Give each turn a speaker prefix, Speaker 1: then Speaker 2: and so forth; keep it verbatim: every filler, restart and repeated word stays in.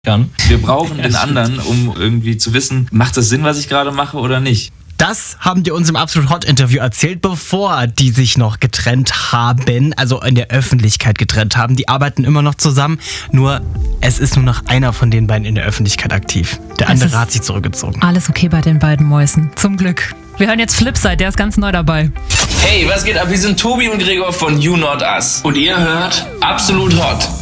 Speaker 1: kann. Wir brauchen den anderen, um irgendwie zu wissen, macht das Sinn, was ich gerade mache oder nicht.
Speaker 2: Das haben die uns im Absolut Hot Interview erzählt, bevor die sich noch getrennt haben, also in der Öffentlichkeit getrennt haben. Die arbeiten immer noch zusammen, nur es ist nur noch einer von den beiden in der Öffentlichkeit aktiv. Der andere hat sich zurückgezogen.
Speaker 3: Alles okay bei den beiden Mäusen, zum Glück. Wir hören jetzt Flipside, der ist ganz neu dabei.
Speaker 4: Hey, was geht ab? Wir sind Tobi und Gregor von You Not Us. Und ihr hört Absolut Hot.